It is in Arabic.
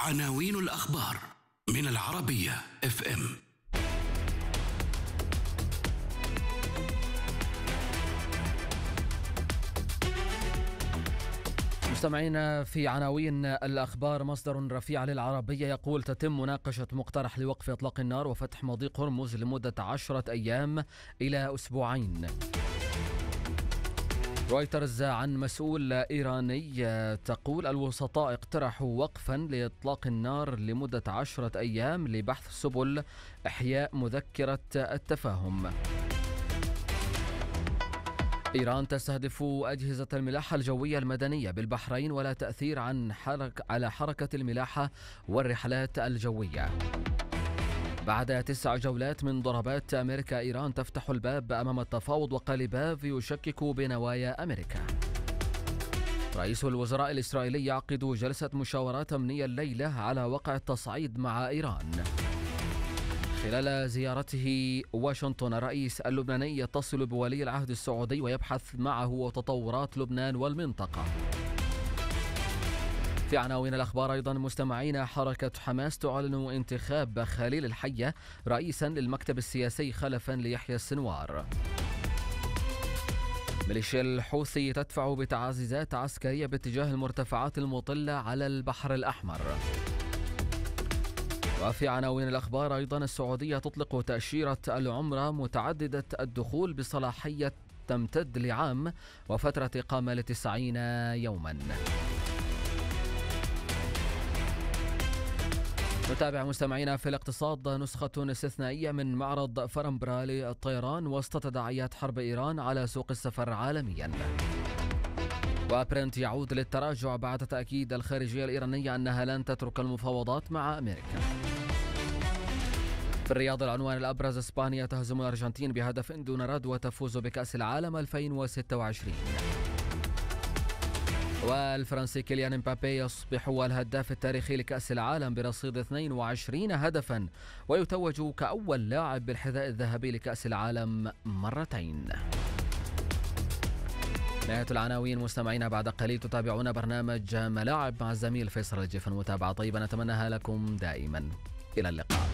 عناوين الأخبار من العربية FM. مستمعينا، في عناوين الأخبار، مصدر رفيع للعربية يقول تتم مناقشة مقترح لوقف إطلاق النار وفتح مضيق هرمز لمدة 10 أيام إلى أسبوعين. رويترز عن مسؤول إيراني تقول الوسطاء اقترحوا وقفا لإطلاق النار لمدة 10 أيام لبحث سبل إحياء مذكرة التفاهم. إيران تستهدف أجهزة الملاحة الجوية المدنية بالبحرين ولا تأثير على حركة الملاحة والرحلات الجوية. بعد 9 جولات من ضربات أمريكا، إيران تفتح الباب أمام التفاوض، وقاليباف يشكك بنوايا أمريكا. رئيس الوزراء الإسرائيلي يعقد جلسة مشاورات أمنية الليلة على وقع التصعيد مع إيران. خلال زيارته واشنطن، الرئيس اللبناني يتصل بولي العهد السعودي ويبحث معه تطورات لبنان والمنطقة. في عناوين الأخبار أيضا مستمعين، حركة حماس تعلن انتخاب خليل الحية رئيسا للمكتب السياسي خلفا ليحيى السنوار. ميليشيا الحوثي تدفع بتعزيزات عسكرية باتجاه المرتفعات المطلة على البحر الأحمر. وفي عناوين الأخبار أيضا، السعودية تطلق تأشيرة العمرة متعددة الدخول بصلاحية تمتد لعام وفترة إقامة ل90 يوما. نتابع مستمعينا في الاقتصاد. نسخة استثنائية من معرض فرنبرا للطيران وسط تداعيات حرب إيران على سوق السفر عالميا. وبرنت يعود للتراجع بعد تأكيد الخارجية الإيرانية أنها لن تترك المفاوضات مع أمريكا. في الرياض العنوان الأبرز، إسبانيا تهزم الأرجنتين بهدف دون رد وتفوز بكأس العالم 2026. والفرنسي كيليان امبابي يصبح الهداف التاريخي لكأس العالم برصيد 22 هدفا ويتوج كأول لاعب بالحذاء الذهبي لكأس العالم مرتين. نهاية العناوين مستمعينا، بعد قليل تتابعون برنامج ملاعب مع الزميل فيصل الجفن. متابعة طيبة نتمناها لكم دائما، إلى اللقاء.